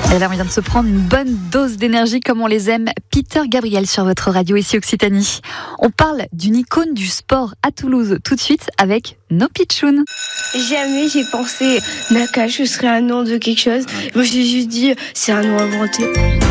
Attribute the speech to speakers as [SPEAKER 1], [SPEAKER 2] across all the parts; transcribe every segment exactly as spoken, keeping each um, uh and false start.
[SPEAKER 1] Et là, on vient de se prendre une bonne dose d'énergie comme on les aime. Peter Gabriel sur votre radio ici Occitanie. On parle d'une icône du sport à Toulouse tout de suite avec nos pitchouns.
[SPEAKER 2] Jamais j'ai pensé Nakache serait un nom de quelque chose. Moi, j'ai juste dit c'est un nom inventé.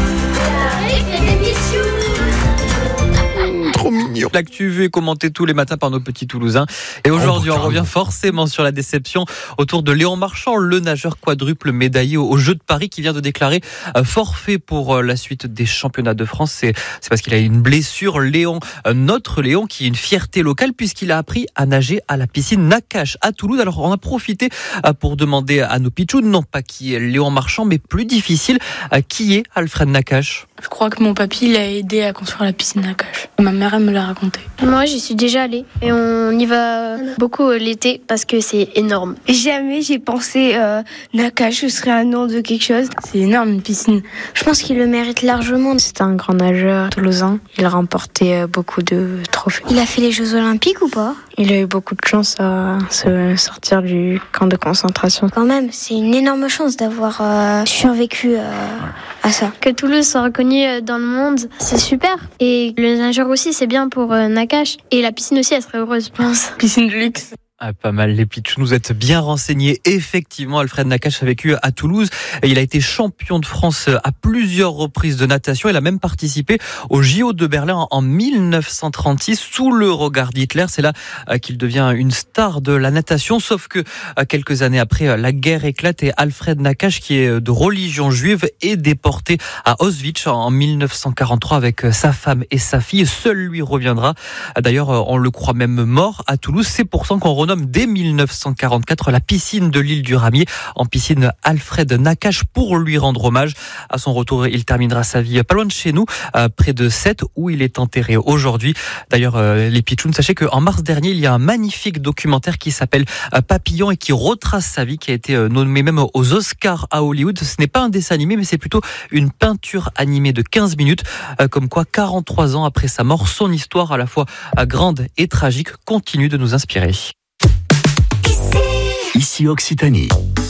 [SPEAKER 3] Trop mignon. L'actu vue est commentée tous les matins par nos petits Toulousains. Et aujourd'hui, oh, on revient forcément sur la déception autour de Léon Marchand, le nageur quadruple médaillé aux Jeux de Paris qui vient de déclarer forfait pour la suite des championnats de France. C'est, c'est parce qu'il a une blessure. Léon, notre Léon, qui est une fierté locale puisqu'il a appris à nager à la piscine Nakache à Toulouse. Alors, on a profité pour demander à nos pitchouns, non pas qui est Léon Marchand, mais plus difficile, qui est Alfred Nakache.
[SPEAKER 4] Je crois que mon papy l'a aidé à construire la piscine Nakache. Ma mère, elle me l'a raconté.
[SPEAKER 5] Moi, j'y suis déjà allée et on y va beaucoup l'été parce que c'est énorme.
[SPEAKER 2] Jamais j'ai pensé euh, Nakache serait un nom de quelque chose.
[SPEAKER 4] C'est énorme, une piscine.
[SPEAKER 5] Je pense qu'il le mérite largement.
[SPEAKER 6] C'est un grand nageur toulousain. Il a remporté beaucoup de trophées.
[SPEAKER 5] Il a fait les Jeux Olympiques ou pas ?
[SPEAKER 6] Il a eu beaucoup de chance à se sortir du camp de concentration.
[SPEAKER 5] Quand même, c'est une énorme chance d'avoir euh, survécu euh, à ça. Que Toulouse soit reconnue dans le monde, c'est super. Et le nageur aussi, c'est bien pour euh, Nakache. Et la piscine aussi, elle serait heureuse, je pense.
[SPEAKER 4] Piscine de luxe.
[SPEAKER 3] Ah, pas mal les pitchs, vous êtes bien renseignés. Effectivement, Alfred Nakache a vécu à Toulouse et il a été champion de France à plusieurs reprises de natation. Il a même participé au J O de Berlin en mille neuf cent trente-six sous le regard d'Hitler. C'est là qu'il devient une star de la natation, sauf que quelques années après, la guerre éclate et Alfred Nakache, qui est de religion juive, est déporté à Auschwitz en mille neuf cent quarante-trois avec sa femme et sa fille. Seul lui reviendra. D'ailleurs, on le croit même mort à Toulouse. C'est pourtant qu'on renomme dès mille neuf cent quarante-quatre la piscine de l'île du Ramier en piscine Alfred Nakache pour lui rendre hommage. À son retour, il terminera sa vie pas loin de chez nous, près de Sète, où il est enterré aujourd'hui. D'ailleurs, les pitchouns, sachez qu'en mars dernier, il y a un magnifique documentaire qui s'appelle Papillon et qui retrace sa vie, qui a été nommé même aux Oscars à Hollywood. Ce n'est pas un dessin animé, mais c'est plutôt une peinture animée de quinze minutes. Comme quoi, quarante-trois ans après sa mort, son histoire à la fois grande et tragique continue de nous inspirer.
[SPEAKER 7] Ici Occitanie.